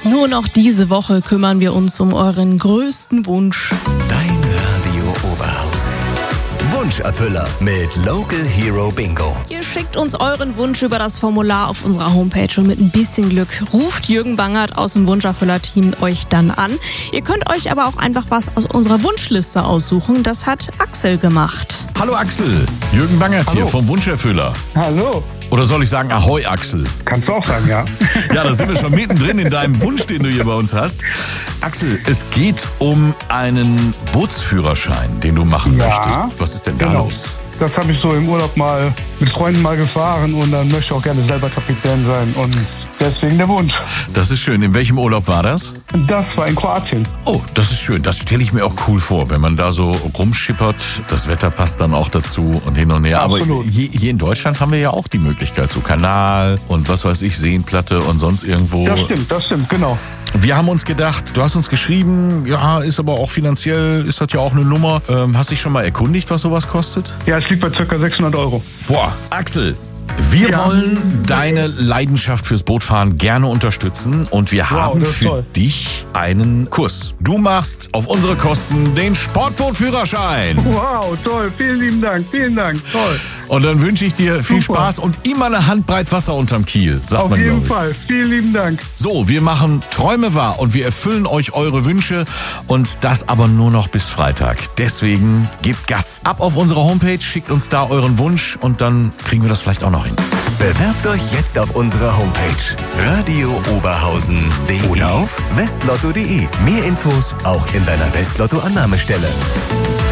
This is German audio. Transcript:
Nur noch diese Woche kümmern wir uns um euren größten Wunsch. Dein Radio Oberhausen. Wunscherfüller mit Local Hero Bingo. Ihr schickt uns euren Wunsch über das Formular auf unserer Homepage und mit ein bisschen Glück ruft Jürgen Bangert aus dem Wunscherfüller-Team euch dann an. Ihr könnt euch aber auch einfach was aus unserer Wunschliste aussuchen. Das hat Axel gemacht. Hallo Axel, Jürgen Bangert hier vom Wunscherfüller. Hallo. Oder soll ich sagen Ahoi Axel? Kannst du auch sagen, ja. Ja, da sind wir schon mittendrin in deinem Wunsch, den du hier bei uns hast. Axel, es geht um einen Bootsführerschein, den du machen möchtest. Was ist denn da los? Das habe ich so im Urlaub mal mit Freunden mal gefahren und dann möchte ich auch gerne selber Kapitän sein und deswegen der Wunsch. Das ist schön. In welchem Urlaub war das? Das war in Kroatien. Oh, das ist schön. Das stelle ich mir auch cool vor, wenn man da so rumschippert. Das Wetter passt dann auch dazu und hin und her. Absolut. Aber hier in Deutschland haben wir ja auch die Möglichkeit, so Kanal und was weiß ich, Seenplatte und sonst irgendwo. Das stimmt, genau. Wir haben uns gedacht, du hast uns geschrieben, ja, ist aber auch finanziell, ist das ja auch eine Nummer. Hast dich schon mal erkundigt, was sowas kostet? Ja, es liegt bei ca. 600 €. Boah, Axel, wir wollen deine Leidenschaft fürs Bootfahren gerne unterstützen und wir haben für dich einen Kurs. Du machst auf unsere Kosten den Sportbootführerschein. Wow, toll, vielen lieben Dank, toll. Und dann wünsche ich dir viel Spaß und immer eine Handbreit Wasser unterm Kiel, sagt man. Auf jeden Fall, vielen lieben Dank. So, wir machen Träume wahr und wir erfüllen euch eure Wünsche und das aber nur noch bis Freitag. Deswegen gebt Gas. Ab auf unsere Homepage, schickt uns da euren Wunsch und dann kriegen wir das vielleicht auch noch hin. Bewerbt euch jetzt auf unserer Homepage radiooberhausen.de oder auf westlotto.de. Mehr Infos auch in deiner Westlotto-Annahmestelle.